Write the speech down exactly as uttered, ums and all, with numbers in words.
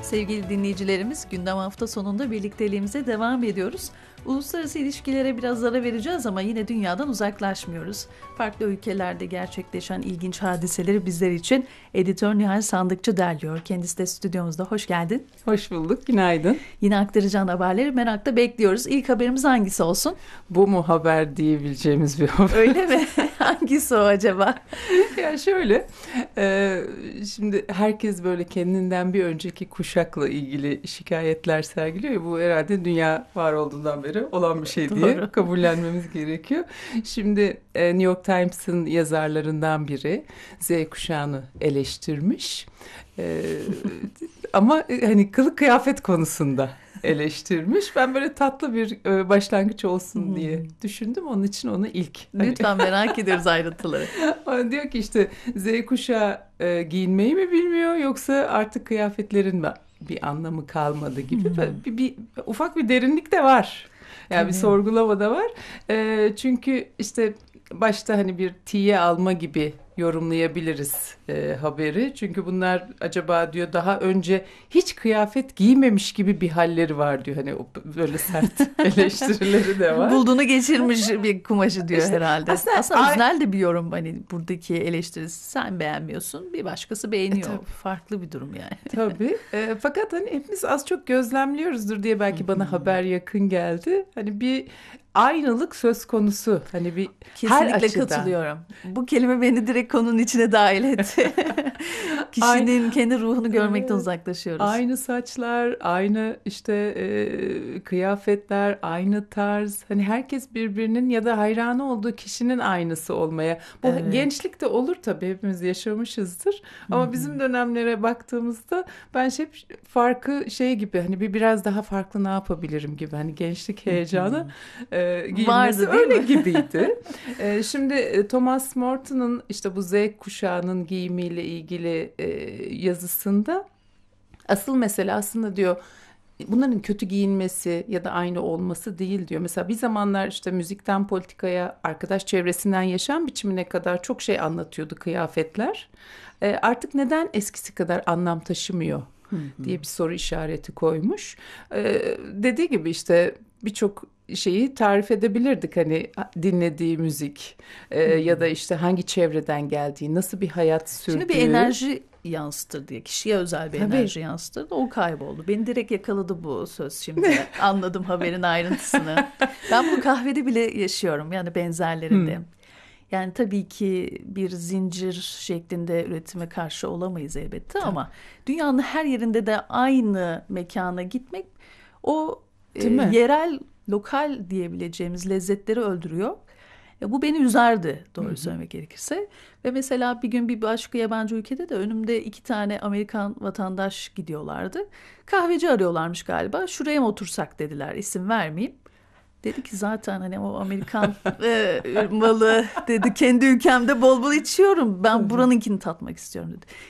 Sevgili dinleyicilerimiz, gündem hafta sonunda birlikteliğimize devam ediyoruz. Uluslararası ilişkilere biraz ara vereceğiz ama yine dünyadan uzaklaşmıyoruz. Farklı ülkelerde gerçekleşen ilginç hadiseleri bizler için editör Nihal Sandıkçı derliyor. Kendisi de stüdyomuzda. Hoş geldin. Hoş bulduk. Günaydın. Yine aktaracağın haberleri merakla bekliyoruz. İlk haberimiz hangisi olsun? Bu mu haber diyebileceğimiz bir haber? Öyle mi? Hangisi o acaba? Ya şöyle, e, şimdi herkes böyle kendinden bir önceki kuşakla ilgili şikayetler sergiliyor ya, bu herhalde dünya var olduğundan beri olan bir şey diye Doğru. kabullenmemiz gerekiyor. Şimdi e, New York Times'ın yazarlarından biri Z kuşağını eleştirmiş. E, ama e, hani kılık kıyafet konusunda eleştirmiş. Ben böyle tatlı bir e, başlangıç olsun diye düşündüm. Onun için onu ilk. Lütfen, merak ediyoruz ayrıntıları. Hani diyor ki işte Z kuşağı e, giyinmeyi mi bilmiyor, yoksa artık kıyafetlerin mi bir anlamı kalmadı gibi. Hmm. Bir, bir ufak bir derinlik de var. Yani Tabii. bir sorgulama da var. E, çünkü işte başta hani bir tiye alma gibi yorumlayabiliriz e, haberi. Çünkü bunlar acaba diyor daha önce hiç kıyafet giymemiş gibi bir halleri var diyor. Hani o böyle sert eleştirileri de var. Bulduğunu geçirmiş bir kumaşı diyor İşte herhalde. aslında- Aslında Ay- öznel de bir yorum, hani buradaki eleştirisi. Sen beğenmiyorsun, bir başkası beğeniyor. E, tabii. Farklı bir durum yani. Tabii. E, fakat hani hepimiz az çok gözlemliyoruzdur diye belki bana haber yakın geldi. Hani bir aynılık söz konusu. Hani bir her Kesinlikle açıdan. katılıyorum. Bu kelime beni direkt konunun içine dahil etti. Kişinin Ay- kendi ruhunu görmekten Evet. uzaklaşıyoruz. Aynı saçlar, aynı işte e, kıyafetler, aynı tarz. Hani herkes birbirinin ya da hayranı olduğu kişinin aynısı olmaya. Bu Evet. gençlikte olur tabii, hepimiz yaşamışızdır. Ama bizim dönemlere baktığımızda ben hep farkı şey gibi, hani bir biraz daha farklı ne yapabilirim gibi. Hani gençlik heyecanı e, giyinmesi Vardı, değil öyle mi? gibiydi. e, şimdi e, Thomas Morton'un işte bu Z kuşağının giyimiyle ilgili e, yazısında asıl mesele aslında diyor bunların kötü giyinmesi ya da aynı olması değil diyor. Mesela bir zamanlar işte müzikten politikaya, arkadaş çevresinden yaşam biçimine kadar çok şey anlatıyordu kıyafetler. E, artık neden eskisi kadar anlam taşımıyor diye bir soru işareti koymuş. E, dediği gibi işte birçok şeyi tarif edebilirdik, hani dinlediği müzik e, ya da işte hangi çevreden geldiği, nasıl bir hayat sürdüğü. Şimdi bir enerji yansıtır diye, kişiye özel bir Tabii. enerji yansıtır da o kayboldu. Beni direkt yakaladı bu söz şimdi. Anladım haberin ayrıntısını. Ben bunu kahvede bile yaşıyorum, yani benzerlerinde. Yani tabii ki bir zincir şeklinde üretime karşı olamayız elbette ama dünyanın her yerinde de aynı mekana gitmek o e, Değil mi? yerel, lokal diyebileceğimiz lezzetleri öldürüyor. Ya bu beni üzerdi, doğru söylemek gerekirse. Ve mesela bir gün bir başka yabancı ülkede de önümde iki tane Amerikan vatandaş gidiyorlardı. Kahveci arıyorlarmış galiba. Şuraya mı otursak dediler, isim vermeyeyim. Dedi ki zaten hani o Amerikan e, malı dedi, kendi ülkemde bol bol içiyorum. Ben buranınkini tatmak istiyorum dedi.